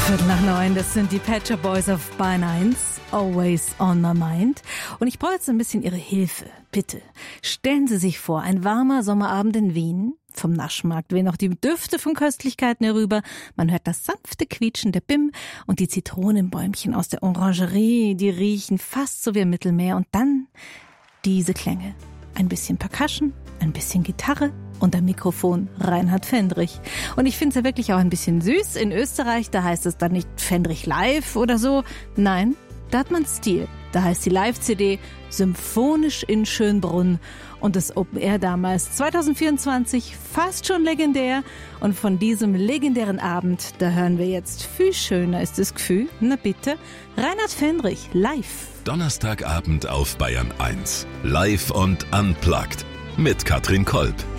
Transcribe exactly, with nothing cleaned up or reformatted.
Viertel nach neun, das sind die Pet Shop Boys of Bayern eins, Always on my mind. Und ich brauche jetzt ein bisschen Ihre Hilfe. Bitte, stellen Sie sich vor, ein warmer Sommerabend in Wien. Vom Naschmarkt wehen noch die Düfte von Köstlichkeiten herüber. Man hört das sanfte Quietschen der Bim und die Zitronenbäumchen aus der Orangerie, die riechen fast so wie im Mittelmeer. Und dann diese Klänge. Ein bisschen Percussion, ein bisschen Gitarre und am Mikrofon Reinhard Fendrich. Und ich finde es ja wirklich auch ein bisschen süß. In Österreich, da heißt es dann nicht Fendrich live oder so. Nein, da hat man Stil. Da heißt die Live-C D Symphonisch in Schönbrunn. Und das Open Air damals, zwanzig vierundzwanzig, fast schon legendär. Und von diesem legendären Abend, da hören wir jetzt viel schöner ist das Gefühl. Na bitte, Reinhard Fendrich, live. Donnerstagabend auf Bayern eins. Live und unplugged mit Katrin Kolb.